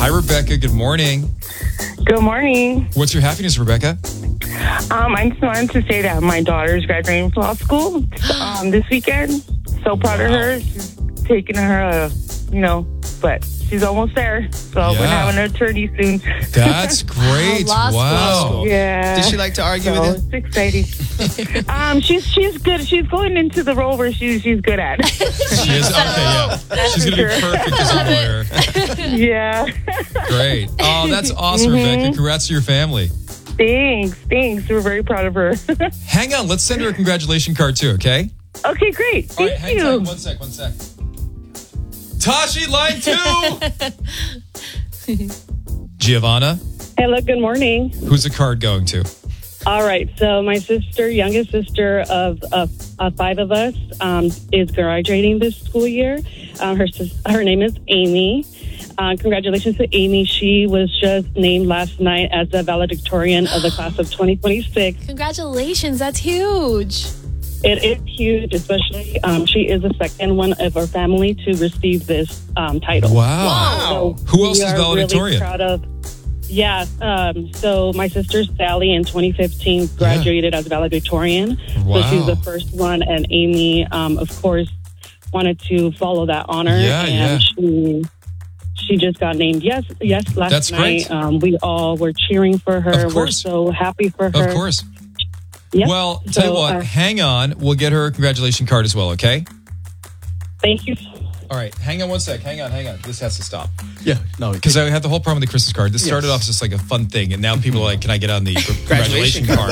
Hi, Rebecca. Good morning. Good morning. What's your happiness, Rebecca? I just wanted to say that my daughter's graduating from law school this weekend. So proud of her. She's taking her, but she's almost there. So we're having an attorney soon. That's great. Wow. Yeah. Did she like to argue with you? It's exciting. She's good. She's going into the role where she's good at. She is? Okay, yeah. She's going to be perfect as a lawyer. Yeah. Great. Oh, that's awesome, Rebecca. Congrats to your family. Thanks. We're very proud of her. Hang on. Let's send her a congratulations card, too, okay? Okay, great. All right, Thank hang you. tight. One sec. Tashi, line 2. Giovanna, Hello, good morning. who's the card going to? All right, so my sister, youngest sister of 5 of us, is graduating this school year. Her name is Amy. Congratulations to Amy. She was just named last night as the valedictorian of the class of 2026. Congratulations, that's huge. It is huge, especially she is the second one of our family to receive this title. Wow. So Who else we is are valedictorian? Really proud of. Yeah, so my sister Sally in 2015 graduated as valedictorian. Wow. So she's the first one, and Amy, of course, wanted to follow that honor. Yeah. She just got named last That's night. great. We all were cheering for her. Of We're course. so happy for her. Of course. Yep. Well, tell you what, hang on. We'll get her a congratulations card as well, okay? Thank you. All right, hang on one sec. Hang on. This has to stop. Yeah, no. Because I had the whole problem with the Christmas card. This started off just like a fun thing, and now people are like, can I get on the congratulations card?